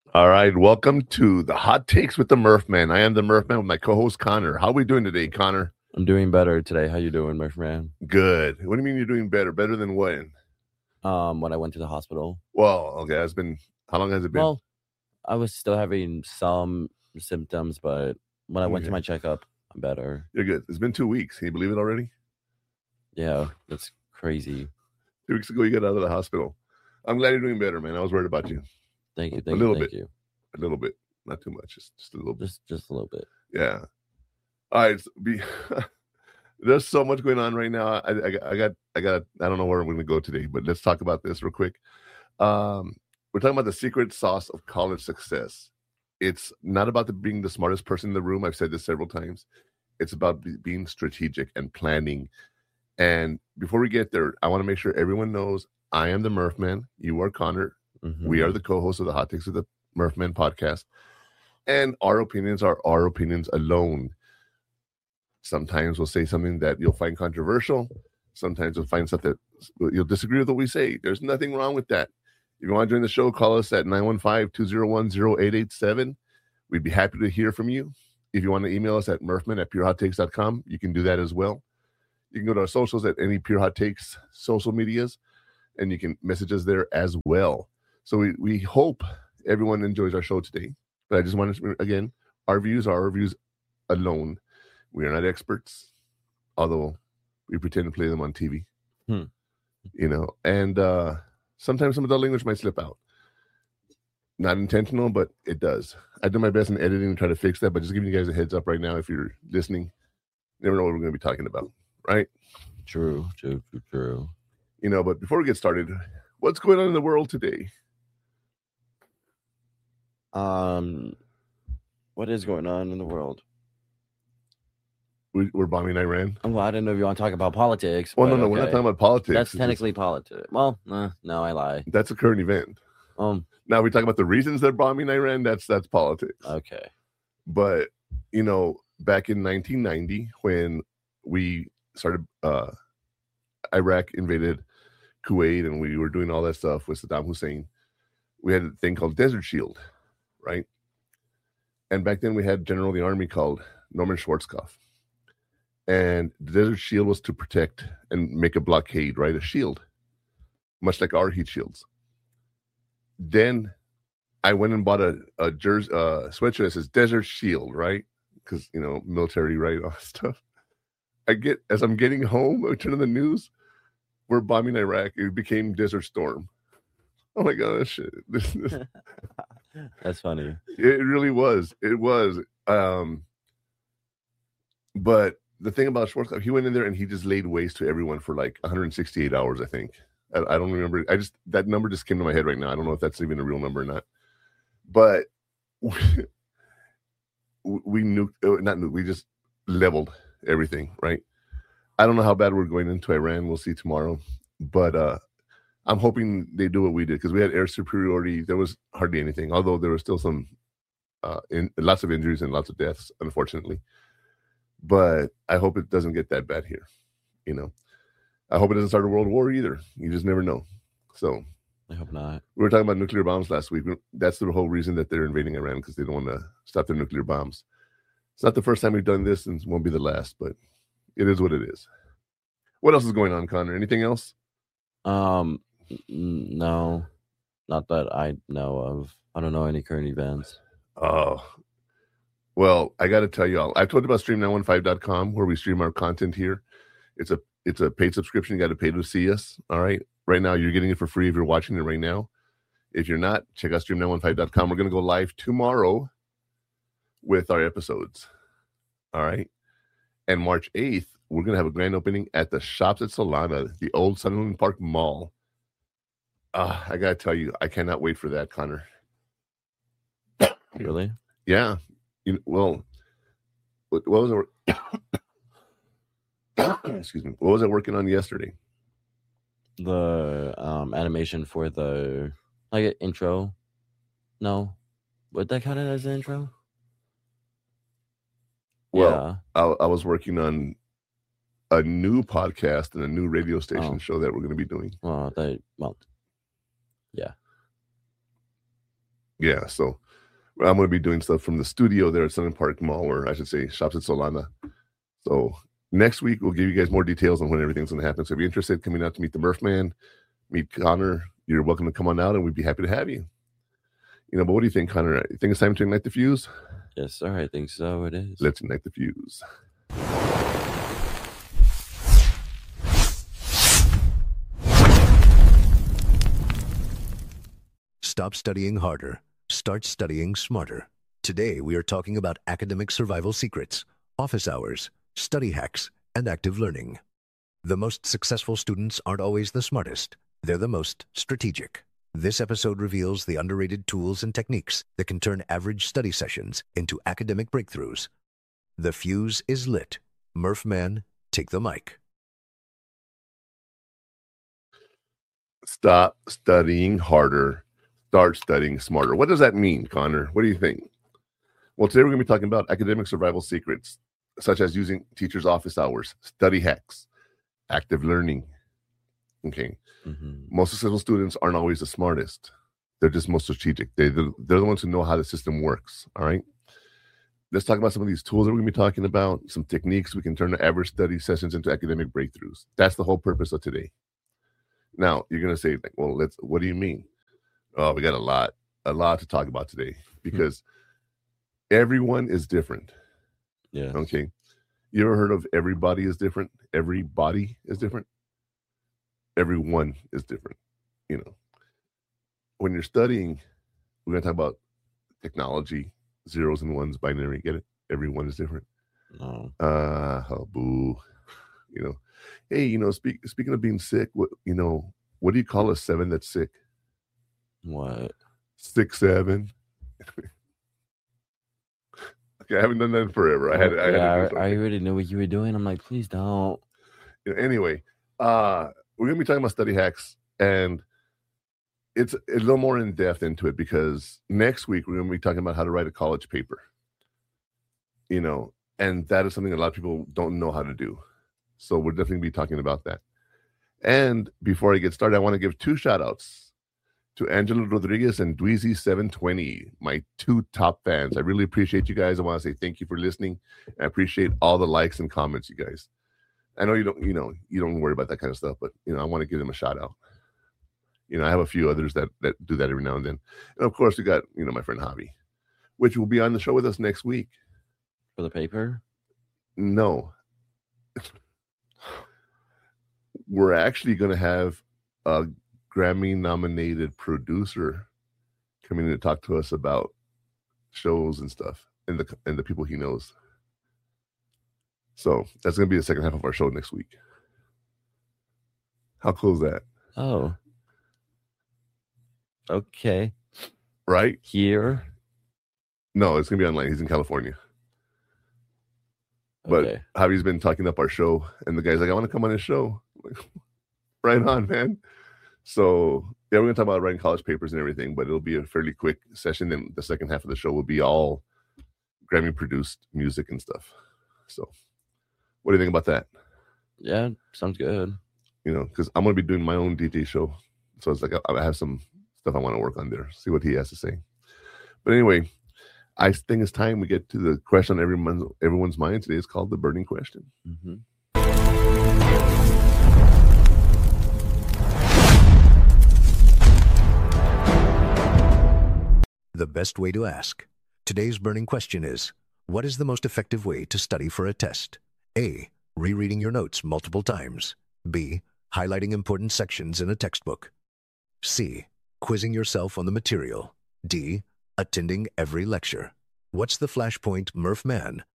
All right, welcome to the Hot Takes with the Murph Man. I am the Murph Man with my co-host Connor. How are we doing today, Connor? I'm doing better today. How you doing, my friend? Good. What do you mean you're doing better? Better than when? When I went to the hospital. Well, okay, it's been how long has it been? Well, I was still having some symptoms, but when I went to Okay. my checkup, I'm better. You're good. It's been 2 weeks. Can you believe it already? Yeah, that's crazy. 2 weeks ago, you got out of the hospital. I'm glad you're doing better, man. I was worried about you. Thank you, A thank little you, bit. thank you. A little bit, not too much, just a little bit. Just a little bit. Yeah. All right. There's so much going on right now. I got. I don't know where I'm going to go today, but let's talk about this real quick. We're talking about the secret sauce of college success. It's not about being the smartest person in the room. I've said this several times. It's about being strategic and planning. And before we get there, I want to make sure everyone knows I am the Murph Man. You are Connor. We are the co-hosts of the Hot Takes of the Murph Man podcast. And our opinions are our opinions alone. Sometimes we'll say something that you'll find controversial. Sometimes you'll find stuff that you'll disagree with what we say. There's nothing wrong with that. If you want to join the show, call us at 915-201-0887. We'd be happy to hear from you. If you want to email us at murphman@purehottakes.com, you can do that as well. You can go to our socials at any Pure Hot Takes social medias, and you can message us there as well. So we hope everyone enjoys our show today. But I just want to, again, our views are our views alone. We are not experts, although we pretend to play them on TV. And sometimes some adult language might slip out. Not intentional, but it does. I do my best in editing and try to fix that, but just giving you guys a heads up right now, if you're listening, you never know what we're going to be talking about, right? True. But before we get started, what's going on in the world today? What is going on in the world? We're bombing Iran. Well, I didn't know if you want to talk about politics. Well, no, we're not talking about politics. That's technically politics. Well, no, I lie. That's a current event. Now we talk about the reasons they're bombing Iran. That's politics. Okay. But back in 1990, when we started, Iraq invaded Kuwait, and we were doing all that stuff with Saddam Hussein. We had a thing called Desert Shield, right? And back then we had General of the Army called Norman Schwarzkopf. And the Desert Shield was to protect and make a blockade, right? A shield, much like our heat shields. Then I went and bought a sweatshirt that says Desert Shield, right? Because, military, right? All that stuff. As I'm getting home, I turn on the news, we're bombing Iraq. It became Desert Storm. Oh my God, that shit. That's funny. It really was. It was. But the thing about Schwarzkopf, he went in there and he just laid waste to everyone for like 168 hours, I think. I don't remember. That number just came to my head right now. I don't know if that's even a real number or not. But we just leveled everything, right? I don't know how bad we're going into Iran. We'll see tomorrow. But I'm hoping they do what we did, because we had air superiority. There was hardly anything, although there was still some lots of injuries and lots of deaths, unfortunately. But I hope it doesn't get that bad here. I hope it doesn't start a world war either. You just never know. So I hope not. We were talking about nuclear bombs last week. That's the whole reason that they're invading Iran, because they don't want to stop their nuclear bombs. It's not the first time we've done this, and it won't be the last, but it is what it is. What else is going on, Connor? Anything else? No, not that I know of. I don't know any current events. Oh, well, I got to tell you all. I've told you about stream915.com, where we stream our content here. It's a paid subscription. You got to pay to see us. All right. Right now, you're getting it for free if you're watching it right now. If you're not, check out stream915.com. We're going to go live tomorrow with our episodes. All right. And March 8th, we're going to have a grand opening at the Shops at Solana, the old Sunderland Park Mall. I got to tell you, I cannot wait for that, Connor. Really? Yeah. Well, what was it? Excuse me. What was I working on yesterday? The animation for the intro. No, would that count as an intro? Well, yeah. I was working on a new podcast and a new radio station show that we're going to be doing. Yeah. Yeah, so I'm going to be doing stuff from the studio there at Sun Park Mall, or I should say Shops at Solana. So next week, we'll give you guys more details on when everything's going to happen. So if you're interested, coming out to meet the Murph Man, meet Connor, you're welcome to come on out, and we'd be happy to have you. But what do you think, Connor? You think it's time to ignite the fuse? Yes, sir. I think so. It is. Let's ignite the fuse. Stop studying harder. Start studying smarter. Today, we are talking about academic survival secrets, office hours, study hacks, and active learning. The most successful students aren't always the smartest. They're the most strategic. This episode reveals the underrated tools and techniques that can turn average study sessions into academic breakthroughs. The fuse is lit. Murph Man, take the mic. Stop studying harder. Start studying smarter. What does that mean, Connor? What do you think? Well, today we're going to be talking about academic survival secrets, such as using teachers' office hours, study hacks, active learning. Okay. Most successful students aren't always the smartest. They're just most strategic. They're the ones who know how the system works. All right. Let's talk about some of these tools that we're going to be talking about, some techniques we can turn the average study sessions into academic breakthroughs. That's the whole purpose of today. Now, you're going to say, well, what do you mean? Oh, we got a lot to talk about today because everyone is different. Yeah. Okay. You ever heard of everybody is different? Everybody is different. Everyone is different. When you're studying, we're going to talk about technology, zeros and ones, binary. Get it? Everyone is different. No. Boo. Hey, speaking of being sick, what do you call a 7 that's sick? What? 6, 7. Okay, I haven't done that in forever. I already knew what you were doing. I'm like, please don't. Anyway, we're gonna be talking about study hacks, and it's a little more in depth into it because next week we're gonna be talking about how to write a college paper. And that is something a lot of people don't know how to do. So we'll definitely be talking about that. And before I get started, I want to give 2 shout outs to Angela Rodriguez and Dweezy720, my 2 top fans. I really appreciate you guys. I want to say thank you for listening. I appreciate all the likes and comments, you guys. I know you don't worry about that kind of stuff, but I want to give them a shout out. I have a few others that do that every now and then. And of course, we got, my friend Javi, which will be on the show with us next week. For the paper? No. We're actually going to have a Grammy-nominated producer coming in to talk to us about shows and stuff and the people he knows. So that's going to be the second half of our show next week. How cool is that? Oh. Okay. Right? Here? No, it's going to be online. He's in California. But Javi's been talking up our show, and the guy's like, I want to come on his show. I'm like, right on, man. So, yeah, we're going to talk about writing college papers and everything, but it'll be a fairly quick session. Then the second half of the show will be all Grammy-produced music and stuff. So, what do you think about that? Yeah, sounds good. Because I'm going to be doing my own DJ show. So, it's like I have some stuff I want to work on there, see what he has to say. But anyway, I think it's time we get to the question on everyone's mind today. It's called the burning question. Mm-hmm. The best way to ask. Today's burning question is, what is the most effective way to study for a test? A. Rereading your notes multiple times. B. Highlighting important sections in a textbook. C. Quizzing yourself on the material. D. Attending every lecture. What's the flashpoint Murph Man